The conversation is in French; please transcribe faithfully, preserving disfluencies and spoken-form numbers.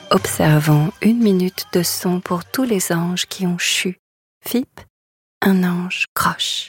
Observons une minute de son pour tous les anges qui ont chu. Fip, un ange croche.